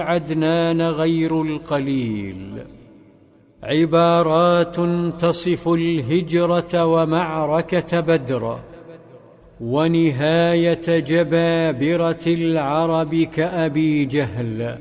عدنان غير القليل، عبارات تصف الهجرة ومعركة بدر ونهاية جبابرة العرب كأبي جهل.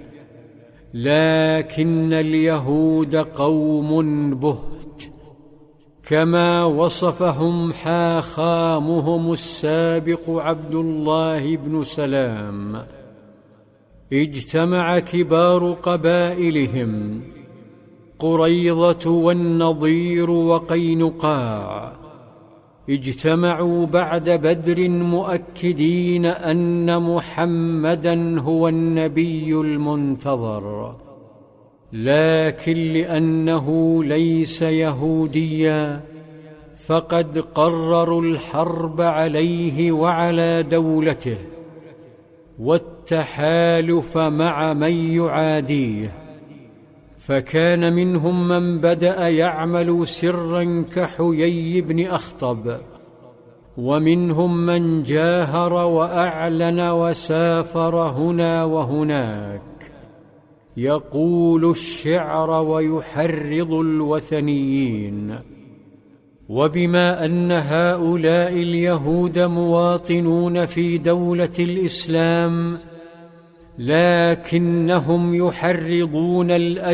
لكن اليهود قوم بهت، كما وصفهم حاخامهم السابق عبد الله بن سلام. اجتمع كبار قبائلهم قريظة والنضير وقينقاع، اجتمعوا بعد بدر مؤكدين أن محمدًا هو النبي المنتظر، لكن لأنه ليس يهوديًا فقد قرروا الحرب عليه وعلى دولته والتحالف مع من يعاديه. فكان منهم من بدأ يعمل سرا كحيي بن أخطب، ومنهم من جاهر وأعلن وسافر هنا وهناك يقول الشعر ويحرض الوثنيين. وبما أن هؤلاء اليهود مواطنون في دولة الإسلام، لكنهم يحرضون